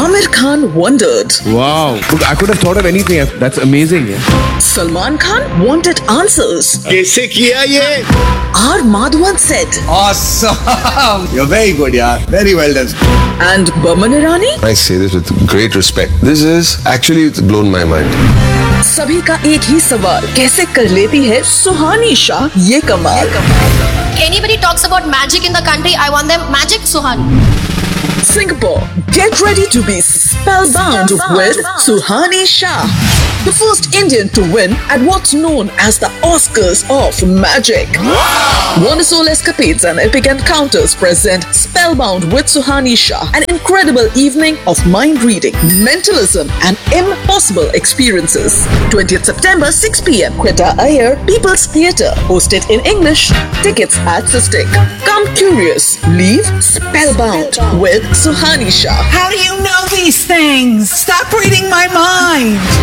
Amir Khan wondered. Wow. Look, I could have thought of anything. That's amazing. Yeah. Salman Khan wanted answers. कैसे किया ये? R. Madhavan said. Awesome. You're very good, yaar. Very well done. And Boman Irani? I say this with great respect. This is actually blown my mind. सभी का एक ही सवाल, कैसे कर लेती है सुहानी शाह ये कमाल? Anybody talks about magic in the country, I want them magic Suhani. Singapore, get ready to be spellbound with Suhani Shah, the first Indian to win at what's known as the Oscars of Magic. Wonderful escapades and epic encounters present Spellbound with Suhani Shah, an incredible evening of mind reading, mentalism, and impossible experiences. 20th September, 6 p.m. Quetta Iyer, People's Theatre, hosted in English. Tickets at System. Come curious, leave spellbound with Suhani Shah. How do you know these things? Stop reading my mind.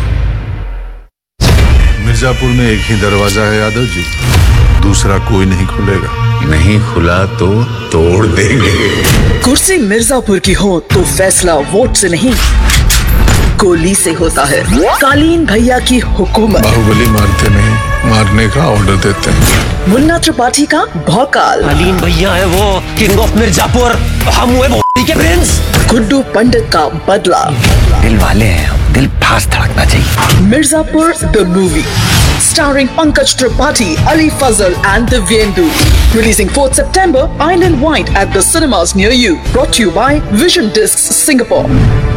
Mirzapur में एक ही दरवाजा है यादव जी, दूसरा कोई नहीं खुलेगा। नहीं खुला तो तोड़ देंगे। कुर्सी मिर्जापुर की हो तो फैसला वोट से नहीं, गोली से होता है। कालीन भैया की हुकूमत। बाहुबली मारते नहीं, मारने का ऑर्डर देते हैं। मुन्ना त्रिपाठी का भौकाल। कालीन भैया है वो किंग ऑफ मिर्जापुर, हम हुए बाहुबली के प्रिंस। गुड्डू पंडित का बदला। दिल वाले हैं, दिल फास्ट धड़कना चाहिए। Mirzapur the movie, starring Pankaj Tripathi, Ali Fazal and Divyendu. Releasing 4th September, Island Wide at the cinemas near you. Brought to you by Vision Discs Singapore.